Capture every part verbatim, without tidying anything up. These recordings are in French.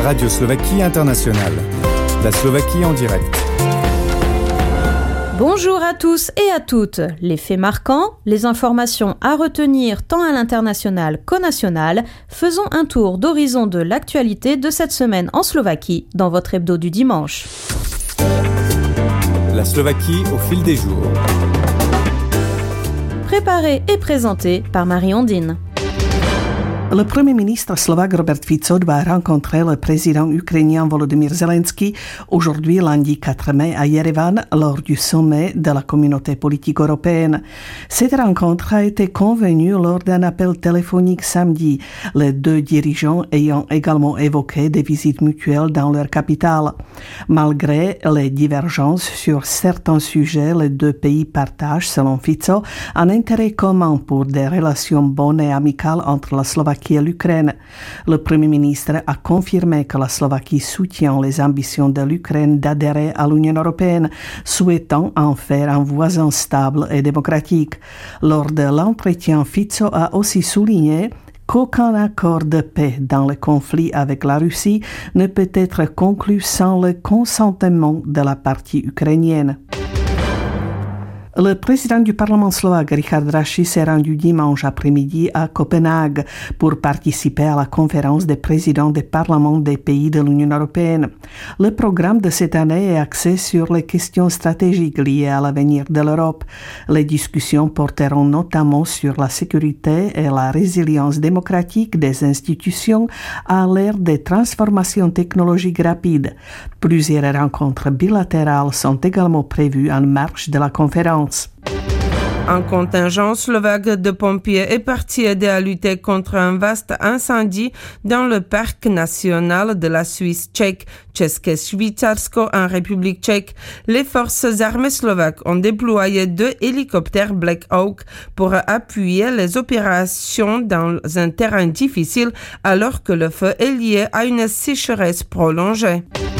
Radio Slovaquie Internationale. La Slovaquie en direct. Bonjour à tous et à toutes. Les faits marquants, les informations à retenir tant à l'international qu'au national, faisons un tour d'horizon de l'actualité de cette semaine en Slovaquie dans votre hebdo du dimanche. La Slovaquie au fil des jours. Préparé et présenté par Marie-Ondine. Le Premier ministre slovaque Robert Fico va rencontrer le président ukrainien Volodymyr Zelensky aujourd'hui lundi quatre mai à Yerevan lors du sommet de la communauté politique européenne. Cette rencontre a été convenue lors d'un appel téléphonique samedi, les deux dirigeants ayant également évoqué des visites mutuelles dans leur capitale. Malgré les divergences sur certains sujets, les deux pays partagent, selon Fico, un intérêt commun pour des relations bonnes et amicales entre la Slovaquie et l'Ukraine. Le Premier ministre a confirmé que la Slovaquie soutient les ambitions de l'Ukraine d'adhérer à l'Union européenne, souhaitant en faire un voisin stable et démocratique. Lors de l'entretien, Fico a aussi souligné qu'aucun accord de paix dans le conflit avec la Russie ne peut être conclu sans le consentement de la partie ukrainienne. Le président du Parlement slovaque, Richard Raši, s'est rendu dimanche après-midi à Copenhague pour participer à la conférence des présidents des parlements des pays de l'Union européenne. Le programme de cette année est axé sur les questions stratégiques liées à l'avenir de l'Europe. Les discussions porteront notamment sur la sécurité et la résilience démocratique des institutions à l'ère des transformations technologiques rapides. Plusieurs rencontres bilatérales sont également prévues en marge de la conférence. Un contingent slovaque de pompiers est parti aider à lutter contre un vaste incendie dans le parc national de la Suisse tchèque, České Švýcarsko en République tchèque. Les forces armées slovaques ont déployé deux hélicoptères Black Hawk pour appuyer les opérations dans un terrain difficile alors que le feu est lié à une sécheresse prolongée.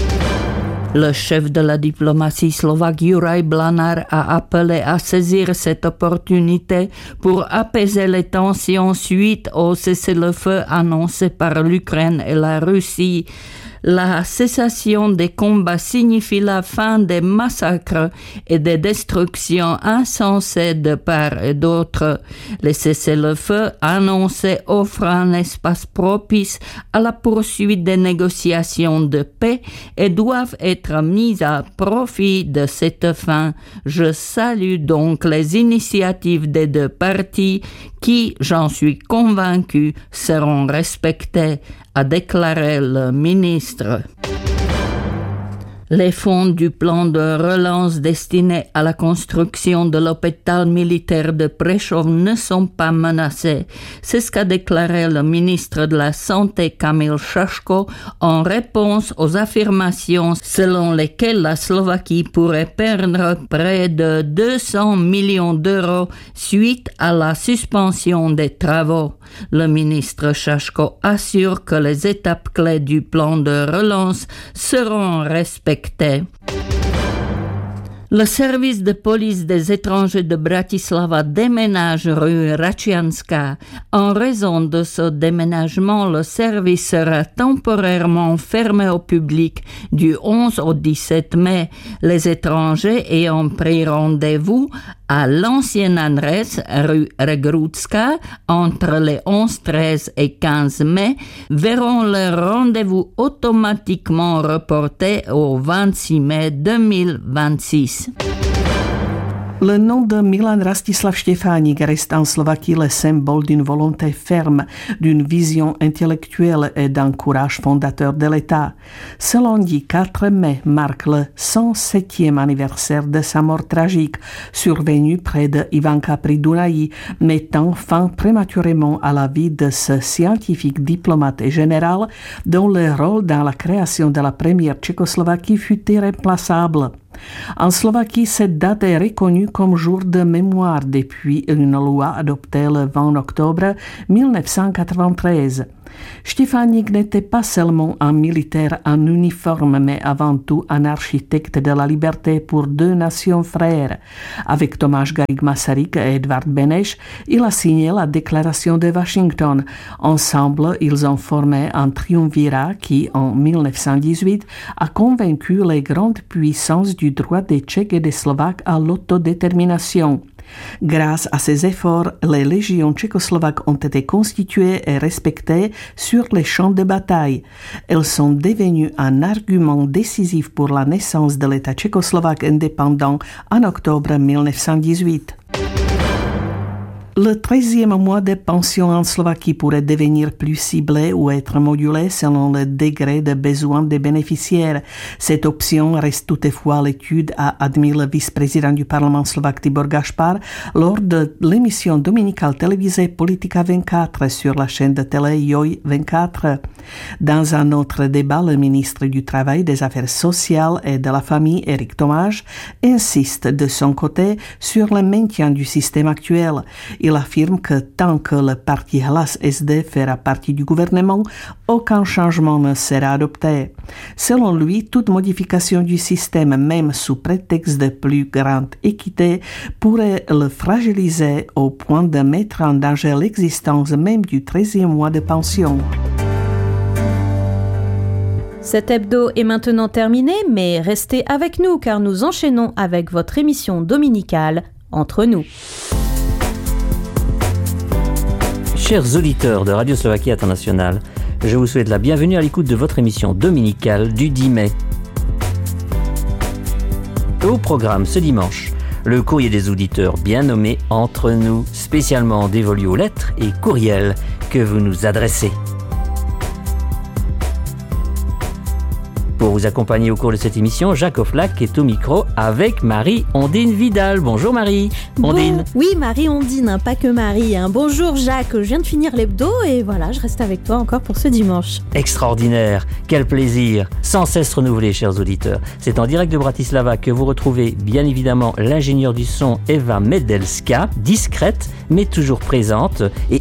Le chef de la diplomatie slovaque Juraj Blanár a appelé à saisir cette opportunité pour apaiser les tensions suite au cessez-le-feu annoncé par l'Ukraine et la Russie. La cessation des combats signifie la fin des massacres et des destructions insensées de part et d'autre. Le cessez-le-feu annoncé offre un espace propice à la poursuite des négociations de paix et doivent être mises à profit de cette fin. Je salue donc les initiatives des deux parties qui, j'en suis convaincu, seront respectées, a déclaré le ministre. Les fonds du plan de relance destinés à la construction de l'hôpital militaire de Prešov ne sont pas menacés. C'est ce qu'a déclaré le ministre de la Santé Kamil Šaško en réponse aux affirmations selon lesquelles la Slovaquie pourrait perdre près de deux cents millions d'euros suite à la suspension des travaux. Le ministre Šaško assure que les étapes clés du plan de relance seront respectées. Le service de police des étrangers de Bratislava déménage rue Račianska. En raison de ce déménagement, le service sera temporairement fermé au public du onze au dix-sept mai. Les étrangers ayant pris rendez-vous à l'ancienne adresse rue Regrutska entre les onze, treize et quinze mai verront leur rendez-vous automatiquement reporté au vingt-six mai deux mille vingt-six. Le nom de Milan Rastislav Štefánik reste en Slovaquie le symbole d'une volonté ferme, d'une vision intellectuelle et d'un courage fondateur de l'État. Ce lundi quatre mai marque le cent septième anniversaire de sa mort tragique, survenue près de Ivanka pri Dunaji, mettant fin prématurément à la vie de ce scientifique, diplomate et général dont le rôle dans la création de la première Tchécoslovaquie fut irréplaçable. En Slovaquie, cette date est reconnue comme jour de mémoire depuis une loi adoptée le vingt octobre mille neuf cent quatre-vingt-treize. Štefánik n'était pas seulement un militaire en uniforme, mais avant tout un architecte de la liberté pour deux nations frères. Avec Tomáš Garrigue-Masaryk et Edvard Beneš, il a signé la déclaration de Washington. Ensemble, ils ont formé un triumvirat qui, en mille neuf cent dix-huit, a convaincu les grandes puissances du droit des Tchèques et des Slovaques à l'autodétermination. Grâce à ces efforts, les légions tchécoslovaques ont été constituées et respectées sur les champs de bataille. Elles sont devenues un argument décisif pour la naissance de l'État tchécoslovaque indépendant en octobre mille neuf cent dix-huit. Le treizième mois de pension en Slovaquie pourrait devenir plus ciblé ou être modulé selon le degré de besoin des bénéficiaires. Cette option reste toutefois à l'étude, a admis le vice-président du Parlement slovaque Tibor Gašpar lors de l'émission dominicale télévisée Politika vingt-quatre sur la chaîne de télé Joj vingt-quatre. Dans un autre débat, le ministre du Travail, des Affaires sociales et de la Famille, Éric Tomáš, insiste de son côté sur le maintien du système actuel. Il affirme que tant que le parti Hlas S D fera partie du gouvernement, aucun changement ne sera adopté. Selon lui, toute modification du système, même sous prétexte de plus grande équité, pourrait le fragiliser au point de mettre en danger l'existence même du treizième mois de pension. Cet hebdo est maintenant terminé, mais restez avec nous car nous enchaînons avec votre émission dominicale Entre nous. Chers auditeurs de Radio Slovaquie Internationale, je vous souhaite la bienvenue à l'écoute de votre émission dominicale du dix mai. Au programme ce dimanche, le courrier des auditeurs bien nommé Entre nous, spécialement dévolu aux lettres et courriels que vous nous adressez. Pour vous accompagner au cours de cette émission, Jacques Offlac est au micro avec Marie-Ondine Vidal. Bonjour Marie. Ondine. Bon, oui, Marie-Ondine, hein, pas que Marie. Hein. Bonjour Jacques, je viens de finir l'hebdo et voilà, je reste avec toi encore pour ce dimanche. Extraordinaire, quel plaisir, sans cesse renouvelé, chers auditeurs. C'est en direct de Bratislava que vous retrouvez bien évidemment l'ingénieure du son Eva Medelska, discrète mais toujours présente et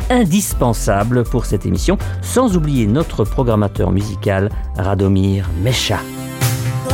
indispensable pour cette émission, sans oublier notre programmateur musical Radomir Mecha.